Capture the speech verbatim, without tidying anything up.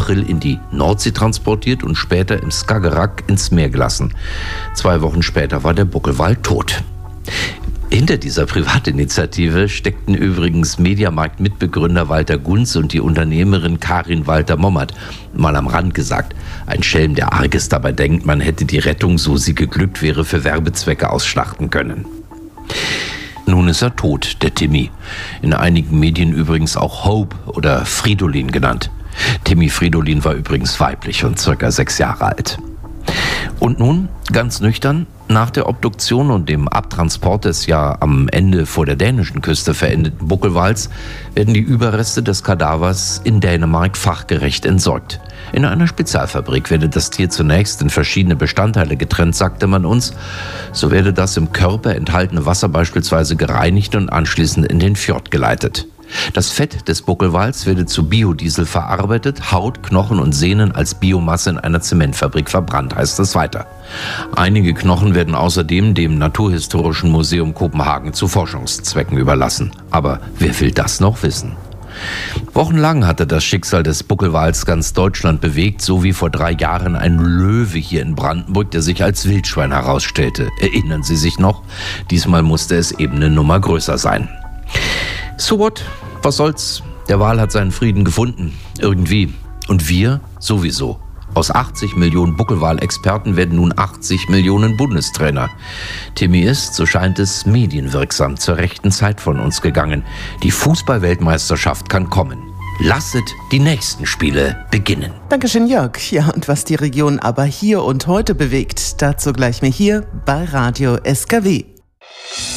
April in die Nordsee transportiert und später im Skagerrak ins Meer gelassen. Zwei Wochen später war der Buckelwal tot. Hinter dieser Privatinitiative steckten übrigens Mediamarkt-Mitbegründer Walter Gunz und die Unternehmerin Karin Walter-Mommert. Mal am Rand gesagt, ein Schelm, der Arges dabei denkt, man hätte die Rettung, so sie geglückt wäre, für Werbezwecke ausschlachten können. Nun ist er tot, der Timmy. In einigen Medien übrigens auch Hope oder Fridolin genannt. Timmy Fridolin war übrigens weiblich und circa sechs Jahre alt. Und nun, ganz nüchtern, nach der Obduktion und dem Abtransport des ja am Ende vor der dänischen Küste verendeten Buckelwals werden die Überreste des Kadavers in Dänemark fachgerecht entsorgt. In einer Spezialfabrik werde das Tier zunächst in verschiedene Bestandteile getrennt, sagte man uns. So werde das im Körper enthaltene Wasser beispielsweise gereinigt und anschließend in den Fjord geleitet. Das Fett des Buckelwals werde zu Biodiesel verarbeitet, Haut, Knochen und Sehnen als Biomasse in einer Zementfabrik verbrannt, heißt es weiter. Einige Knochen werden außerdem dem Naturhistorischen Museum Kopenhagen zu Forschungszwecken überlassen. Aber wer will das noch wissen? Wochenlang hatte das Schicksal des Buckelwals ganz Deutschland bewegt, so wie vor drei Jahren ein Löwe hier in Brandenburg, der sich als Wildschwein herausstellte. Erinnern Sie sich noch? Diesmal musste es eben eine Nummer größer sein. So what? Was soll's? Der Wal hat seinen Frieden gefunden. Irgendwie. Und wir sowieso. Aus achtzig Millionen Buckelwal-Experten werden nun achtzig Millionen Bundestrainer. Timmy ist, so scheint es, medienwirksam zur rechten Zeit von uns gegangen. Die Fußball-Weltmeisterschaft kann kommen. Lasset die nächsten Spiele beginnen. Dankeschön, Jörg. Ja, und was die Region aber hier und heute bewegt, dazu gleich mehr hier bei Radio S K W.